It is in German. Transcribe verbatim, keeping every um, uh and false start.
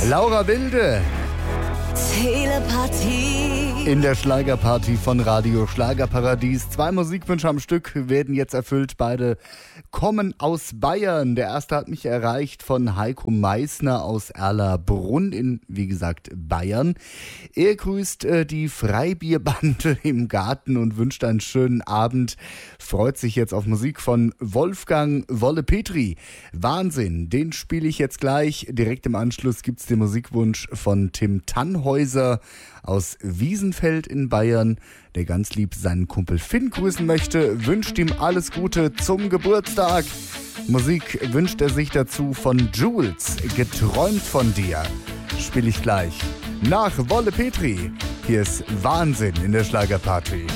Laura Wilde. Telepathie. In der Schlagerparty von Radio Schlagerparadies. Zwei Musikwünsche am Stück werden jetzt erfüllt. Beide kommen aus Bayern. Der erste hat mich erreicht von Heiko Meissner aus Erlabrunn in, wie gesagt, Bayern. Er grüßt äh, die Freibierbande im Garten und wünscht einen schönen Abend. Freut sich jetzt auf Musik von Wolfgang Wolle Petri. Wahnsinn, den spiele ich jetzt gleich. Direkt im Anschluss gibt's den Musikwunsch von Tim Tannhäuser aus Wiesenfeld in Bayern, der ganz lieb seinen Kumpel Finn grüßen möchte, wünscht ihm alles Gute zum Geburtstag. Musik wünscht er sich dazu von Jules, Geträumt von dir. Spiele ich gleich nach Wolle Petri. Hier ist Wahnsinn in der Schlagerparty.